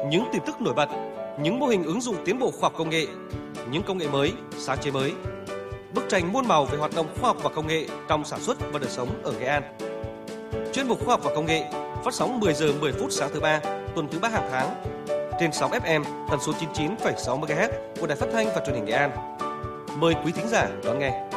những tin tức nổi bật, những mô hình ứng dụng tiến bộ khoa học công nghệ, những công nghệ mới, sáng chế mới. Bức tranh muôn màu về hoạt động khoa học và công nghệ trong sản xuất và đời sống ở Nghệ An. Chuyên mục khoa học và công nghệ phát sóng 10 giờ 10 phút sáng thứ ba, tuần thứ ba hàng tháng trên sóng FM tần số 99,6 MHz của Đài Phát thanh và Truyền hình Nghệ An. Mời quý thính giả đón nghe.